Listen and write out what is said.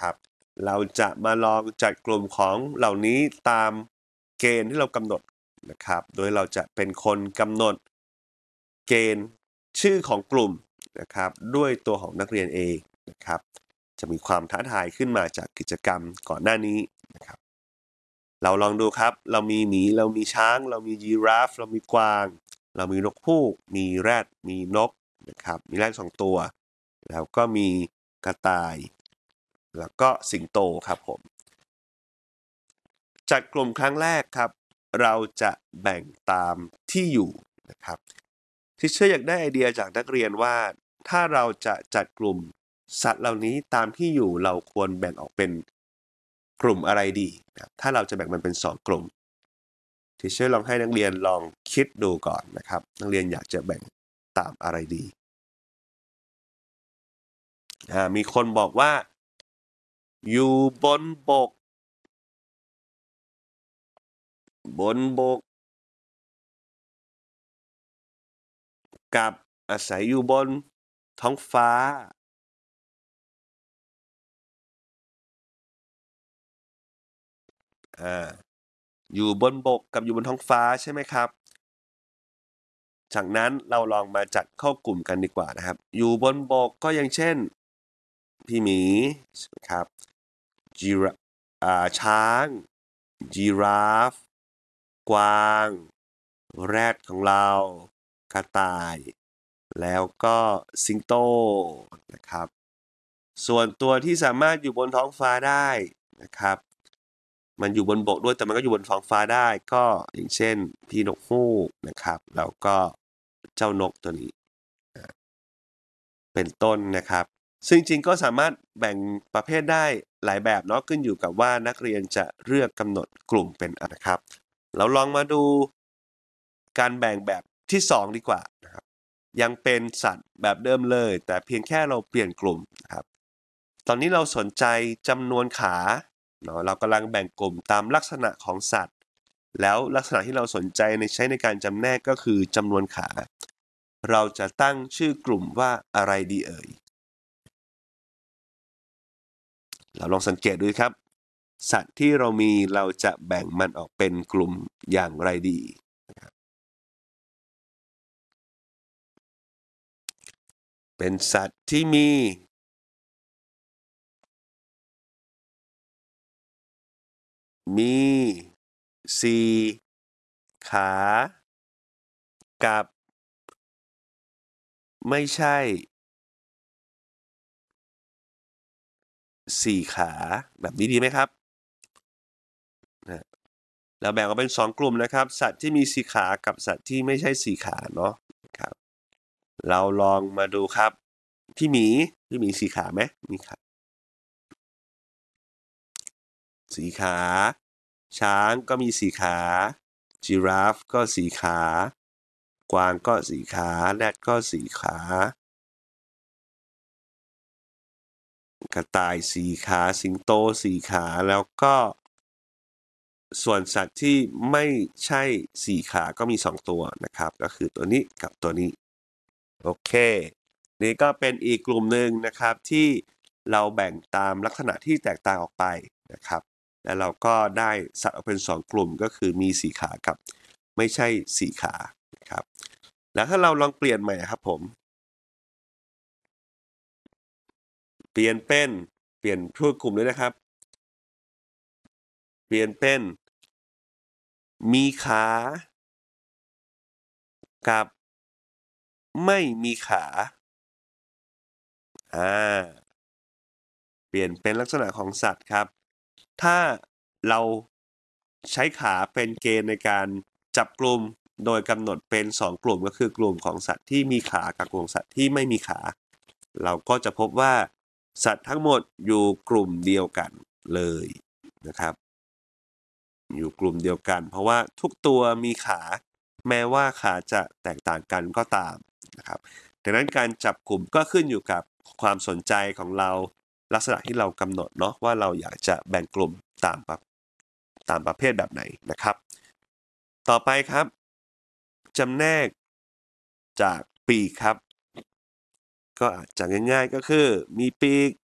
นะครับเราจะมาลองจัดกลุ่มของเหล่านี้ตามเกณฑ์ที่เรากำหนดนะครับโดยเราจะเป็นคนกำหนดเกณฑ์ชื่อของกลุ่มนะครับด้วยตัวของนักเรียนเองนะครับจะมีความท้าทายขึ้นมาจากกิจกรรมก่อนหน้านี้นะครับเราลองดูครับเรามีหมีเรามีช้างเรามียีราฟเรามีกวางเรามีนกฮูกมีแรดมีนกนะครับมีแรด2 ตัวแล้วก็มีกระต่ายแล้วก็สิงโตครับผมจัดกลุ่มครั้งแรกครับเราจะแบ่งตามที่อยู่นะครับทิเชอร์อยากได้ไอเดียจากนักเรียนว่าถ้าเราจะจัดกลุ่มสัตว์เหล่านี้ตามที่อยู่เราควรแบ่งออกเป็นกลุ่มอะไรดีครับถ้าเราจะแบ่งมันเป็น2 กลุ่มทิเชอร์ลองให้นักเรียนลองคิดดูก่อนนะครับนักเรียนอยากจะแบ่งตามอะไรดีมีคนบอกว่าอยู่บนบกกับอาศัยอยู่บนท้องฟ้าอยู่บนบกกับอยู่บนท้องฟ้าใช่ไหมครับจากนั้นเราลองมาจัดเข้ากลุ่มกันดีกว่านะครับอยู่บนบกก็อย่างเช่นพี่หมีครับช้างยีราฟกวางแรดของเรากระต่ายแล้วก็สิงโตนะครับส่วนตัวที่สามารถอยู่บนท้องฟ้าได้นะครับมันอยู่บนบกด้วยแต่มันก็อยู่บนท้องฟ้าได้ก็อย่างเช่นพี่นกฮูกนะครับแล้วก็เจ้านกตัวนี้เป็นต้นนะครับซึ่งจริงก็สามารถแบ่งประเภทได้หลายแบบเนาะขึ้นอยู่กับว่านักเรียนจะเลือกกำหนดกลุ่มเป็นอะไรครับเราลองมาดูการแบ่งแบบที่2ดีกว่านะครับยังเป็นสัตว์แบบเดิมเลยแต่เพียงแค่เราเปลี่ยนกลุ่มนะครับตอนนี้เราสนใจจำนวนขาเนาะเรากำลังแบ่งกลุ่มตามลักษณะของสัตว์แล้วลักษณะที่เราสนใจใช้ในการจำแนกก็คือจำนวนขาเราจะตั้งชื่อกลุ่มว่าอะไรดีเอ่ยเราลองสังเกตดูครับสัตว์ที่เรามีเราจะแบ่งมันออกเป็นกลุ่มอย่างไรดีเป็นสัตว์ที่มี4 ขากับไม่ใช่4 ขาแบบนี้ดีไหมครับเราแบ่งออกเป็น2 กลุ่มนะครับสัตว์ที่มี4 ขากับสัตว์ที่ไม่ใช่4 ขาเนาะครับเราลองมาดูครับพี่หมี4 ขาไหมมีขา4 ขาช้างก็มี4 ขาจิราฟก็4 ขากวางก็4 ขาแรดก็4 ขากระต่าย4 ขาสิงโต4 ขาแล้วก็ส่วนสัตว์ที่ไม่ใช่4 ขาก็มี2 ตัวนะครับก็คือตัวนี้กับตัวนี้โอเคนี่ก็เป็นอีกกลุ่มหนึ่งนะครับที่เราแบ่งตามลักษณะที่แตกต่างออกไปนะครับแล้วเราก็ได้สัตว์ออกเป็น2 กลุ่มก็คือมี4 ขากับไม่ใช่4 ขานะครับแล้วถ้าเราลองเปลี่ยนใหม่ครับผมเปลี่ยนทั่วกลุ่มเลยนะครับเปลี่ยนเป็นมีขากับไม่มีขาเปลี่ยนเป็นลักษณะของสัตว์ครับถ้าเราใช้ขาเป็นเกณฑ์ในการจับกลุ่มโดยกำหนดเป็น2 กลุ่มก็คือกลุ่มของสัตว์ที่มีขากับกลุ่มสัตว์ที่ไม่มีขาเราก็จะพบว่าสัตว์ทั้งหมดอยู่กลุ่มเดียวกันเลยนะครับอยู่กลุ่มเดียวกันเพราะว่าทุกตัวมีขาแม้ว่าขาจะแตกต่างกันก็ตามนะครับดังนั้นการจับกลุ่มก็ขึ้นอยู่กับความสนใจของเราลักษณะที่เรากำหนดเนาะว่าเราอยากจะแบ่งกลุ่มตามประเภทแบบไหนนะครับต่อไปครับจำแนกจากปีกครับก็อาจจะง่ายๆก็คือมีปีก